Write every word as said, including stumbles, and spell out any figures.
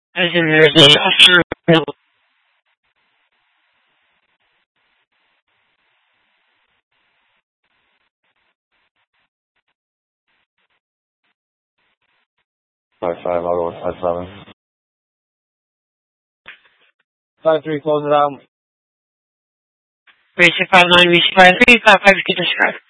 As in there's a after. Five five, I'll go with five seven. Five three, close it out. Race five nine, race five three, five five, get described.